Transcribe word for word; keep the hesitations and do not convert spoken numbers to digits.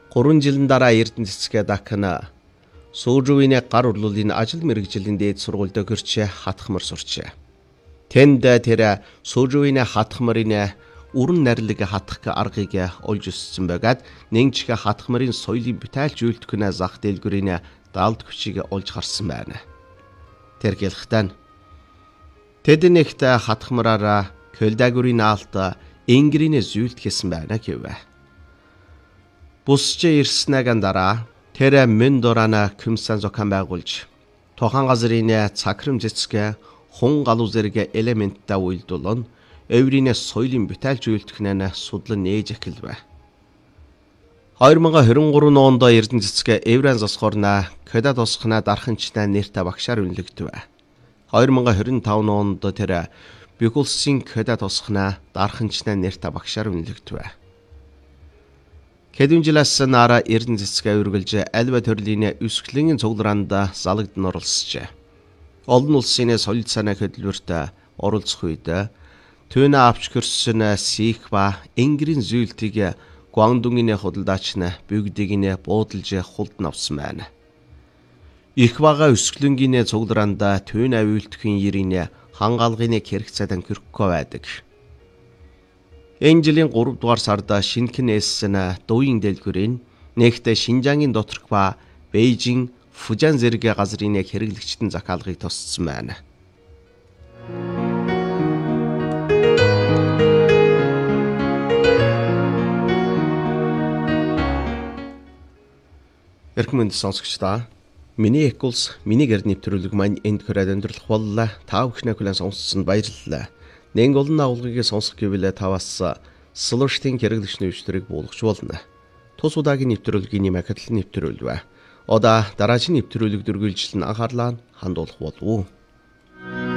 гурван жилийн дараа Эрдэнэ цэцгээ Дакна Сүүжүүний гар урлуулын ажил мэргэжлийн дээд сургуульд гэрч хатхмар сурчээ. Тэнд тэр Сүүжүүний хатхмарын уран нарилэг хатах аргыг олж өссөн байгаад нэгжих хатхмарын соёлын бүтээлч үйлдвэрнээ зах дэлгүүрийн даалд хүчийг олж гарсан байна. Тэр гэлхтэн тэд нэгт хатхмараараа көлдагүрийн наалт энгэрийн зүйлт гэсэн байна гэв. Бусч ирснэгийн дараа тэр мен дорана күмсэн зохион байгуулж тохан газрын цахрам цэцгээ хун галуу зэрэг элементтэй үйлдүүлэн еврийн соёлын бүтээлч үйлдвэрнээ судлан нээж эхэлвэ. две тысячи двадцать три онд Эрдэнэ цэцгээ еврейн засхорна кодад тосхна дарханчтай нэртэй багшаар үнэлэгдэв. две тысячи двадцать пять онд тэр Бюкулсын кодад тосхна дарханчтай нэртэй багшаар үнэлэгдэв. Хэдэн жилээс нара Эрдэнэ цэцгээ үргэлж альва төрлийн өсгөлийн цуглаанд залагдсан оролцжээ. Олон улсын соёл санаа хөтөлбөрт оролцох үед түүнээ авч хөрсөн сих ба энгэрийн зүйлтийг Гуандунгийн худалдаач нь бүгдийг нь буудалж хулд авсан байна. Их бага өсгөлөнгийн цуглаанд түүнээ үйлдэхин ерийн хангаалгын хэрэгцээдэн хөрөхгүй байдаг. Энэ жилийн гурав дугаар сард шинхэн нээсэн дууийн дэлгүүрийн нэгт Шинжаангийн доторх ба Бээжин, Фужан зэрэг газрын хэрэглэгчдийн захиалгыг туссан байна. Эрхэм сонсогчдаа миний экулс миний гэр нэвтрүүлэг маань энд хүрээд өндөрлөх боллоо. Та бүхнээ хүлээн сонссон баярлалаа. Нэг олон агуулгыг сонсох гэвэл таваас слуштын хэрэглэгч нэвтрүүлэг буулгach болно. Тус удаагийн нэвтрүүлгийн нэмэгдэл нэвтрүүлвэ. Одоо дараагийн нэвтрүүлэг дөрвөлжлөн анхаарлаа хандуулах болов уу?